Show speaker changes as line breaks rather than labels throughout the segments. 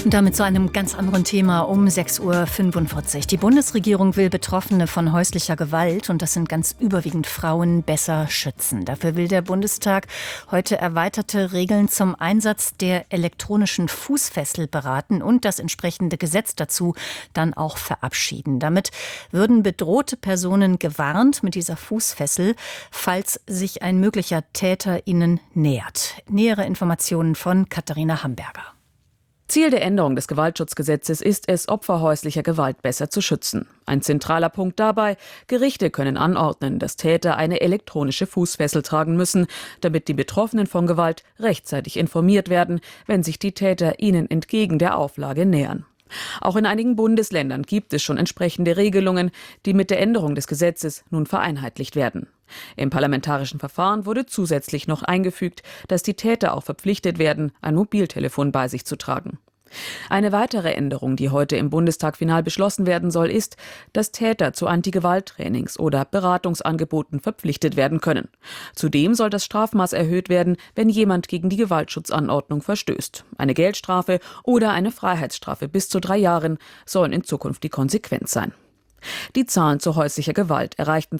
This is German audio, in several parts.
Und damit zu einem ganz anderen Thema um 6:45 Uhr. Die Bundesregierung will Betroffene von häuslicher Gewalt, und das sind ganz überwiegend Frauen, besser schützen. Dafür will der Bundestag heute erweiterte Regeln zum Einsatz der elektronischen Fußfessel beraten und das entsprechende Gesetz dazu dann auch verabschieden. Damit würden bedrohte Personen gewarnt mit dieser Fußfessel, falls sich ein möglicher Täter ihnen nähert. Nähere Informationen von Katharina Hamberger.
Ziel der Änderung des Gewaltschutzgesetzes ist es, Opfer häuslicher Gewalt besser zu schützen. Ein zentraler Punkt dabei: Gerichte können anordnen, dass Täter eine elektronische Fußfessel tragen müssen, damit die Betroffenen von Gewalt rechtzeitig informiert werden, wenn sich die Täter ihnen entgegen der Auflage nähern. Auch in einigen Bundesländern gibt es schon entsprechende Regelungen, die mit der Änderung des Gesetzes nun vereinheitlicht werden. Im parlamentarischen Verfahren wurde zusätzlich noch eingefügt, dass die Täter auch verpflichtet werden, ein Mobiltelefon bei sich zu tragen. Eine weitere Änderung, die heute im Bundestag final beschlossen werden soll, ist, dass Täter zu Anti-Gewalt-Trainings oder Beratungsangeboten verpflichtet werden können. Zudem soll das Strafmaß erhöht werden, wenn jemand gegen die Gewaltschutzanordnung verstößt. Eine Geldstrafe oder eine Freiheitsstrafe bis zu 3 Jahren sollen in Zukunft die Konsequenz sein. Die Zahlen zu häuslicher Gewalt erreichten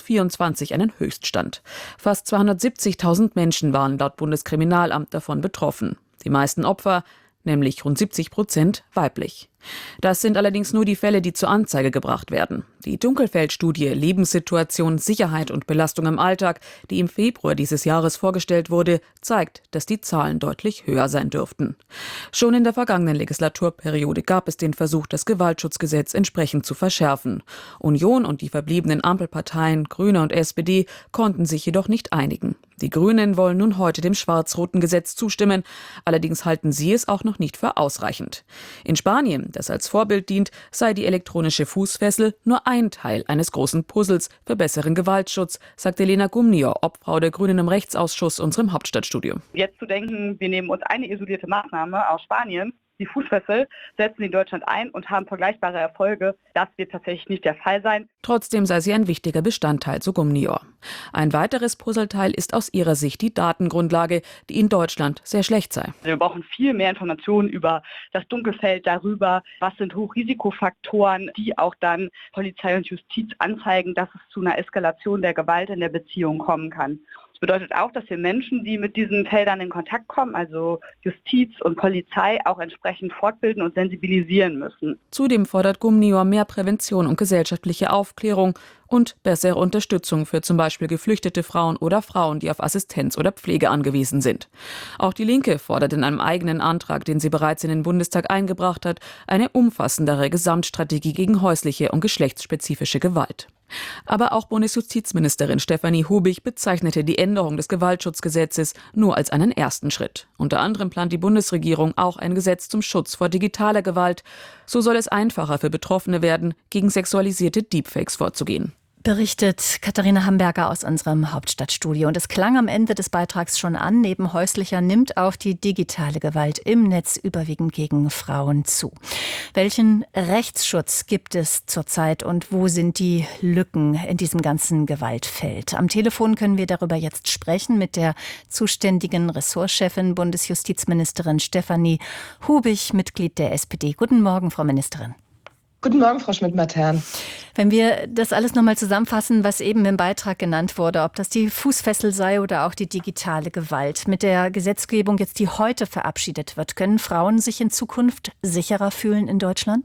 2024 einen Höchststand. Fast 270.000 Menschen waren laut Bundeskriminalamt davon betroffen. Die meisten Opfer, nämlich rund 70%, weiblich. Das sind allerdings nur die Fälle, die zur Anzeige gebracht werden. Die Dunkelfeld-Studie Lebenssituation, Sicherheit und Belastung im Alltag, die im Februar dieses Jahres vorgestellt wurde, zeigt, dass die Zahlen deutlich höher sein dürften. Schon in der vergangenen Legislaturperiode gab es den Versuch, das Gewaltschutzgesetz entsprechend zu verschärfen. Union und die verbliebenen Ampelparteien, Grüne und SPD, konnten sich jedoch nicht einigen. Die Grünen wollen nun heute dem schwarz-roten Gesetz zustimmen, allerdings halten sie es auch noch nicht für ausreichend. In Spanien, das als Vorbild dient, sei die elektronische Fußfessel nur ein Teil eines großen Puzzles für besseren Gewaltschutz, sagte Lena Gumnior, Obfrau der Grünen im Rechtsausschuss, unserem Hauptstadtstudio.
Jetzt zu denken, wir nehmen uns eine isolierte Maßnahme aus Spanien, die Fußfessel, setzen sie in Deutschland ein und haben vergleichbare Erfolge, das wird tatsächlich nicht der Fall sein.
Trotzdem sei sie ein wichtiger Bestandteil, so Gumnior. Ein weiteres Puzzleteil ist aus ihrer Sicht die Datengrundlage, die in Deutschland sehr schlecht sei.
Wir brauchen viel mehr Informationen über das Dunkelfeld, darüber, was sind Hochrisikofaktoren, die auch dann Polizei und Justiz anzeigen, dass es zu einer Eskalation der Gewalt in der Beziehung kommen kann. Das bedeutet auch, dass wir Menschen, die mit diesen Feldern in Kontakt kommen, also Justiz und Polizei, auch entsprechend fortbilden und sensibilisieren müssen.
Zudem fordert Gumnior mehr Prävention und gesellschaftliche Aufklärung und bessere Unterstützung für zum Beispiel geflüchtete Frauen oder Frauen, die auf Assistenz oder Pflege angewiesen sind. Auch die Linke fordert in einem eigenen Antrag, den sie bereits in den Bundestag eingebracht hat, eine umfassendere Gesamtstrategie gegen häusliche und geschlechtsspezifische Gewalt. Aber auch Bundesjustizministerin Stefanie Hubig bezeichnete die Änderung des Gewaltschutzgesetzes nur als einen ersten Schritt. Unter anderem plant die Bundesregierung auch ein Gesetz zum Schutz vor digitaler Gewalt. So soll es einfacher für Betroffene werden, gegen sexualisierte Deepfakes vorzugehen.
Berichtet Katharina Hamberger aus unserem Hauptstadtstudio. Und es klang am Ende des Beitrags schon an, neben häuslicher nimmt auch die digitale Gewalt im Netz überwiegend gegen Frauen zu. Welchen Rechtsschutz gibt es zurzeit und wo sind die Lücken in diesem ganzen Gewaltfeld? Am Telefon können wir darüber jetzt sprechen mit der zuständigen Ressortchefin, Bundesjustizministerin Stefanie Hubig, Mitglied der SPD. Guten Morgen, Frau Ministerin.
Guten Morgen, Frau Schmidt-Matern.
Wenn wir das alles nochmal zusammenfassen, was eben im Beitrag genannt wurde, ob das die Fußfessel sei oder auch die digitale Gewalt, mit der Gesetzgebung jetzt, die heute verabschiedet wird, können Frauen sich in Zukunft sicherer fühlen in Deutschland?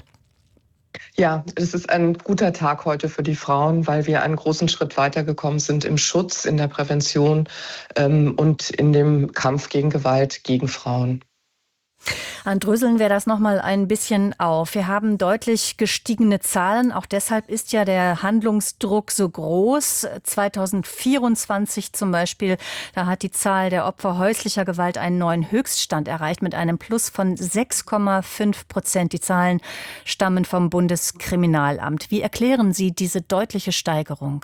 Ja, es ist ein guter Tag heute für die Frauen, weil wir einen großen Schritt weitergekommen sind im Schutz, in der Prävention und in dem Kampf gegen Gewalt gegen Frauen.
Dröseln wir das noch mal ein bisschen auf. Wir haben deutlich gestiegene Zahlen. Auch deshalb ist ja der Handlungsdruck so groß. 2024 zum Beispiel, da hat die Zahl der Opfer häuslicher Gewalt einen neuen Höchststand erreicht mit einem Plus von 6,5%. Die Zahlen stammen vom Bundeskriminalamt. Wie erklären Sie diese deutliche Steigerung?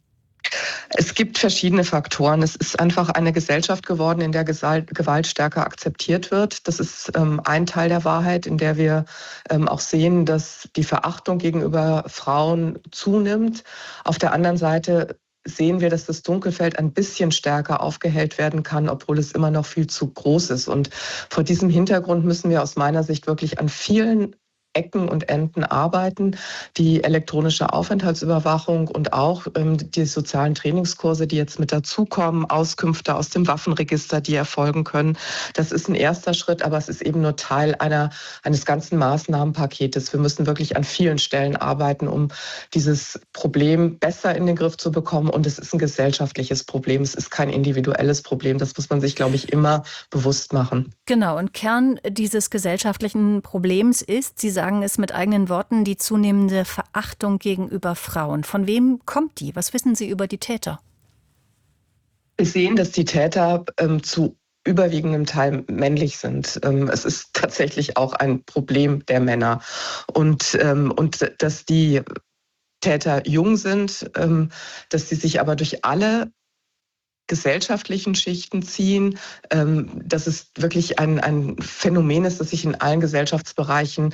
Es gibt verschiedene Faktoren. Es ist einfach eine Gesellschaft geworden, in der Gewalt stärker akzeptiert wird. Das ist ein Teil der Wahrheit, in der wir auch sehen, dass die Verachtung gegenüber Frauen zunimmt. Auf der anderen Seite sehen wir, dass das Dunkelfeld ein bisschen stärker aufgehellt werden kann, obwohl es immer noch viel zu groß ist. Und vor diesem Hintergrund müssen wir aus meiner Sicht wirklich an vielen Ecken und Enden arbeiten. Die elektronische Aufenthaltsüberwachung und auch die sozialen Trainingskurse, die jetzt mit dazukommen, Auskünfte aus dem Waffenregister, die erfolgen können. Das ist ein erster Schritt, aber es ist eben nur Teil eines ganzen Maßnahmenpaketes. Wir müssen wirklich an vielen Stellen arbeiten, um dieses Problem besser in den Griff zu bekommen. Und es ist ein gesellschaftliches Problem. Es ist kein individuelles Problem. Das muss man sich, glaube ich, immer bewusst machen.
Genau. Und Kern dieses gesellschaftlichen Problems ist, Sie sagen es mit eigenen Worten, die zunehmende Verachtung gegenüber Frauen. Von wem kommt die? Was wissen Sie über die Täter?
Wir sehen, dass die Täter zu überwiegendem Teil männlich sind. Es ist tatsächlich auch ein Problem der Männer. Und dass die Täter jung sind, dass sie sich aber durch alle gesellschaftlichen Schichten ziehen, dass es wirklich ein Phänomen ist, das sich in allen Gesellschaftsbereichen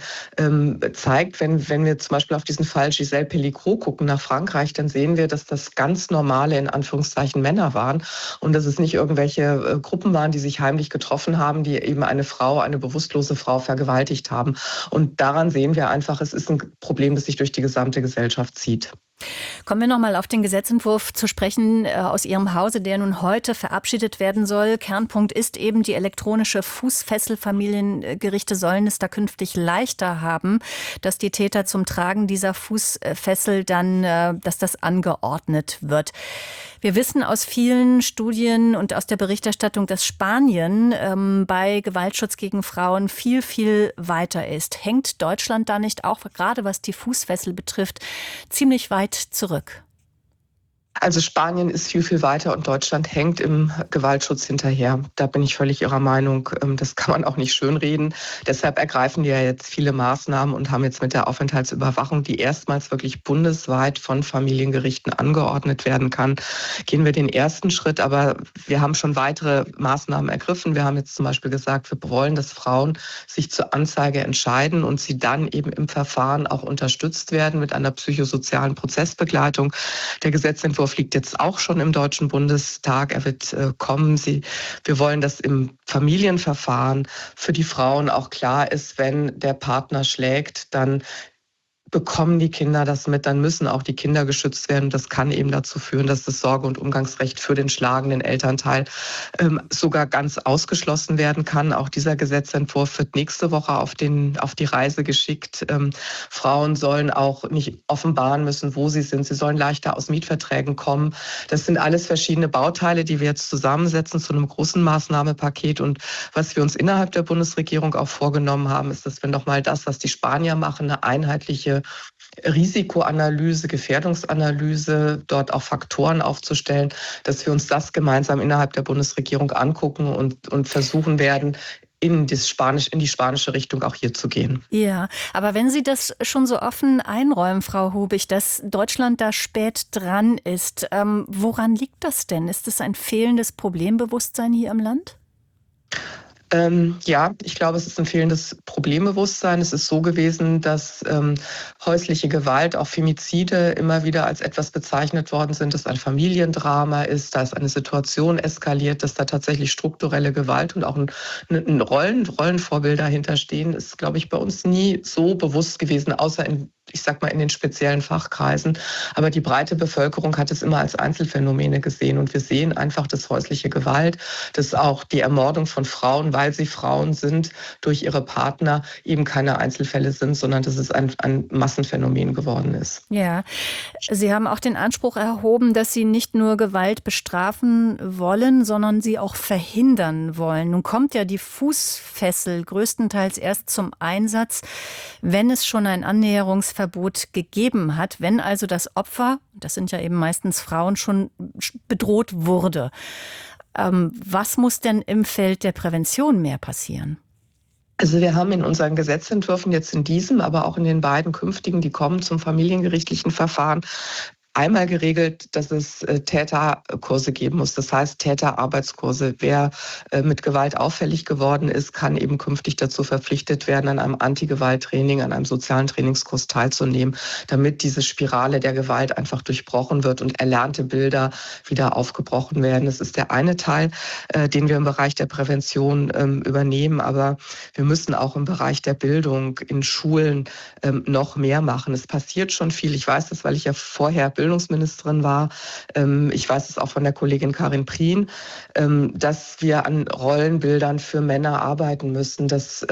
zeigt. Wenn wir zum Beispiel auf diesen Fall Gisèle Pelicot gucken nach Frankreich, dann sehen wir, dass das ganz normale, in Anführungszeichen, Männer waren und dass es nicht irgendwelche Gruppen waren, die sich heimlich getroffen haben, die eben eine bewusstlose Frau vergewaltigt haben. Und daran sehen wir einfach, es ist ein Problem, das sich durch die gesamte Gesellschaft zieht.
Kommen wir noch mal auf den Gesetzentwurf zu sprechen aus Ihrem Hause, der nun heute verabschiedet werden soll. Kernpunkt ist eben die elektronische Fußfessel. Familiengerichte sollen es da künftig leichter haben, dass die Täter zum Tragen dieser Fußfessel dann, dass das angeordnet wird. Wir wissen aus vielen Studien und aus der Berichterstattung, dass Spanien bei Gewaltschutz gegen Frauen viel, viel weiter ist. Hängt Deutschland da nicht auch, gerade was die Fußfessel betrifft, ziemlich weit zurück?
Also Spanien ist viel, viel weiter und Deutschland hängt im Gewaltschutz hinterher. Da bin ich völlig Ihrer Meinung. Das kann man auch nicht schönreden. Deshalb ergreifen die ja jetzt viele Maßnahmen und haben jetzt mit der Aufenthaltsüberwachung, die erstmals wirklich bundesweit von Familiengerichten angeordnet werden kann, gehen wir den ersten Schritt. Aber wir haben schon weitere Maßnahmen ergriffen. Wir haben jetzt zum Beispiel gesagt, wir wollen, dass Frauen sich zur Anzeige entscheiden und sie dann eben im Verfahren auch unterstützt werden mit einer psychosozialen Prozessbegleitung. Der Gesetzentwurf liegt jetzt auch schon im Deutschen Bundestag. Er wird kommen. Wir wollen, dass im Familienverfahren für die Frauen auch klar ist, wenn der Partner schlägt, dann bekommen die Kinder das mit, dann müssen auch die Kinder geschützt werden. Das kann eben dazu führen, dass das Sorge- und Umgangsrecht für den schlagenden Elternteil sogar ganz ausgeschlossen werden kann. Auch dieser Gesetzentwurf wird nächste Woche auf die Reise geschickt. Frauen sollen auch nicht offenbaren müssen, wo sie sind. Sie sollen leichter aus Mietverträgen kommen. Das sind alles verschiedene Bauteile, die wir jetzt zusammensetzen zu einem großen Maßnahmenpaket. Und was wir uns innerhalb der Bundesregierung auch vorgenommen haben, ist, dass wir nochmal das, was die Spanier machen, eine einheitliche Risikoanalyse, Gefährdungsanalyse, dort auch Faktoren aufzustellen, dass wir uns das gemeinsam innerhalb der Bundesregierung angucken und versuchen werden, in die spanische Richtung auch hier zu gehen.
Ja, aber wenn Sie das schon so offen einräumen, Frau Hubig, dass Deutschland da spät dran ist, woran liegt das denn? Ist es ein fehlendes Problembewusstsein hier im Land?
Ja, ich glaube, es ist ein fehlendes Problembewusstsein. Es ist so gewesen, dass häusliche Gewalt, auch Femizide immer wieder als etwas bezeichnet worden sind, das ein Familiendrama ist, da ist eine Situation eskaliert, dass da tatsächlich strukturelle Gewalt und auch ein Rollenvorbild dahinter stehen, ist, glaube ich, bei uns nie so bewusst gewesen, außer in den speziellen Fachkreisen. Aber die breite Bevölkerung hat es immer als Einzelfänomene gesehen. Und wir sehen einfach, dass häusliche Gewalt, dass auch die Ermordung von Frauen, weil sie Frauen sind, durch ihre Partner eben keine Einzelfälle sind, sondern dass es ein Massenphänomen geworden ist.
Ja, Sie haben auch den Anspruch erhoben, dass Sie nicht nur Gewalt bestrafen wollen, sondern sie auch verhindern wollen. Nun kommt ja die Fußfessel größtenteils erst zum Einsatz, wenn es schon ein Annäherungsverbot gegeben hat, wenn also das Opfer, das sind ja eben meistens Frauen, schon bedroht wurde. Was muss denn im Feld der Prävention mehr passieren?
Also wir haben in unseren Gesetzentwürfen jetzt in diesem, aber auch in den beiden künftigen, die kommen zum familiengerichtlichen Verfahren, einmal geregelt, dass es Täterkurse geben muss. Das heißt Täterarbeitskurse. Wer mit Gewalt auffällig geworden ist, kann eben künftig dazu verpflichtet werden, an einem Anti-Gewalt-Training, an einem sozialen Trainingskurs teilzunehmen, damit diese Spirale der Gewalt einfach durchbrochen wird und erlernte Bilder wieder aufgebrochen werden. Das ist der eine Teil, den wir im Bereich der Prävention übernehmen. Aber wir müssen auch im Bereich der Bildung in Schulen noch mehr machen. Es passiert schon viel. Ich weiß das, weil ich ja vorher Bildungsministerin war. Ich weiß es auch von der Kollegin Karin Prien, dass wir an Rollenbildern für Männer arbeiten müssen, dass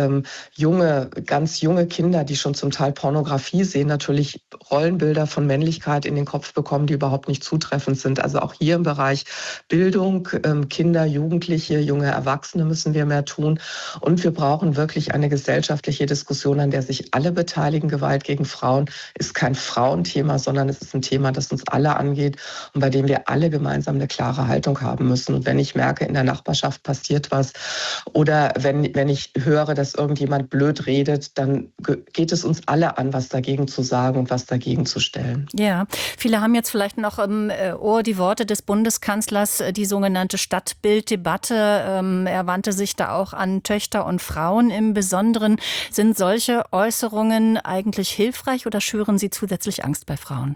ganz junge Kinder, die schon zum Teil Pornografie sehen, natürlich Rollenbilder von Männlichkeit in den Kopf bekommen, die überhaupt nicht zutreffend sind. Also auch hier im Bereich Bildung, Kinder, Jugendliche, junge Erwachsene müssen wir mehr tun. Und wir brauchen wirklich eine gesellschaftliche Diskussion, an der sich alle beteiligen. Gewalt gegen Frauen ist kein Frauenthema, sondern es ist ein Thema, das uns alle angeht und bei dem wir alle gemeinsam eine klare Haltung haben müssen. Und wenn ich merke, in der Nachbarschaft passiert was oder wenn ich höre, dass irgendjemand blöd redet, dann geht es uns alle an, was dagegen zu sagen und was dagegen zu stellen.
Ja, viele haben jetzt vielleicht noch im Ohr die Worte des Bundeskanzlers, die sogenannte Stadtbilddebatte. Er wandte sich da auch an Töchter und Frauen im Besonderen. Sind solche Äußerungen eigentlich hilfreich oder schüren sie zusätzlich Angst bei Frauen?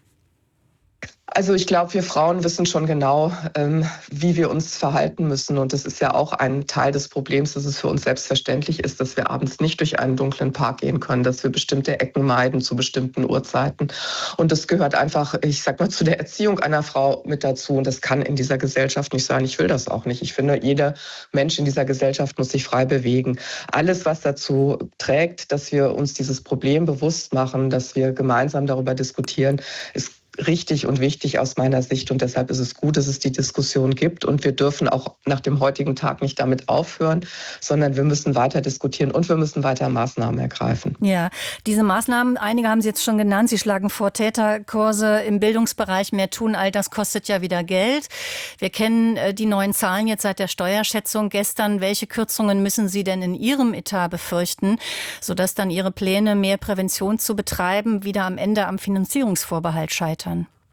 Also ich glaube, wir Frauen wissen schon genau, wie wir uns verhalten müssen. Und das ist ja auch ein Teil des Problems, dass es für uns selbstverständlich ist, dass wir abends nicht durch einen dunklen Park gehen können, dass wir bestimmte Ecken meiden zu bestimmten Uhrzeiten. Und das gehört einfach, ich sag mal, zu der Erziehung einer Frau mit dazu. Und das kann in dieser Gesellschaft nicht sein. Ich will das auch nicht. Ich finde, jeder Mensch in dieser Gesellschaft muss sich frei bewegen. Alles, was dazu trägt, dass wir uns dieses Problem bewusst machen, dass wir gemeinsam darüber diskutieren, ist richtig und wichtig aus meiner Sicht. Und deshalb ist es gut, dass es die Diskussion gibt. Und wir dürfen auch nach dem heutigen Tag nicht damit aufhören, sondern wir müssen weiter diskutieren und wir müssen weiter Maßnahmen ergreifen.
Ja, diese Maßnahmen, einige haben Sie jetzt schon genannt. Sie schlagen vor, Täterkurse im Bildungsbereich mehr tun. All das kostet ja wieder Geld. Wir kennen die neuen Zahlen jetzt seit der Steuerschätzung gestern. Welche Kürzungen müssen Sie denn in Ihrem Etat befürchten, sodass dann Ihre Pläne, mehr Prävention zu betreiben, wieder am Ende am Finanzierungsvorbehalt scheitern?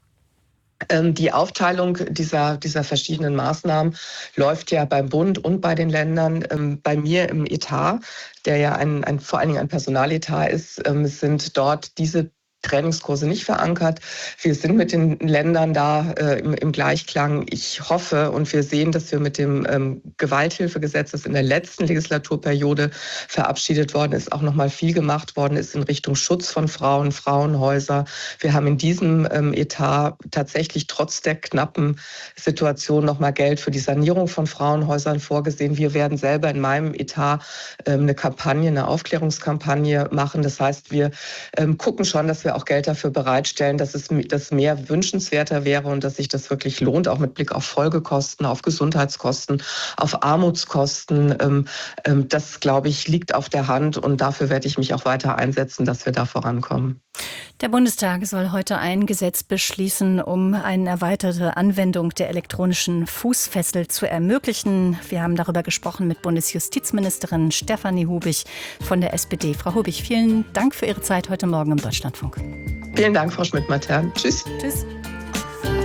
Die Aufteilung dieser verschiedenen Maßnahmen läuft ja beim Bund und bei den Ländern. Bei mir im Etat, der ja vor allen Dingen ein Personaletat ist, sind dort diese Trainingskurse nicht verankert. Wir sind mit den Ländern da im Gleichklang. Ich hoffe und wir sehen, dass wir mit dem Gewalthilfegesetz, das in der letzten Legislaturperiode verabschiedet worden ist, auch noch mal viel gemacht worden ist in Richtung Schutz von Frauen, Frauenhäuser. Wir haben in diesem Etat tatsächlich trotz der knappen Situation noch mal Geld für die Sanierung von Frauenhäusern vorgesehen. Wir werden selber in meinem Etat eine Aufklärungskampagne machen. Das heißt, wir gucken schon, dass wir auch Geld dafür bereitstellen, dass das mehr wünschenswerter wäre und dass sich das wirklich lohnt, auch mit Blick auf Folgekosten, auf Gesundheitskosten, auf Armutskosten. Das, glaube ich, liegt auf der Hand und dafür werde ich mich auch weiter einsetzen, dass wir da vorankommen.
Der Bundestag soll heute ein Gesetz beschließen, um eine erweiterte Anwendung der elektronischen Fußfessel zu ermöglichen. Wir haben darüber gesprochen mit Bundesjustizministerin Stefanie Hubich von der SPD. Frau Hubich, vielen Dank für Ihre Zeit heute Morgen im Deutschlandfunk.
Vielen Dank, Frau Schmidt-Matern. Tschüss.
Tschüss.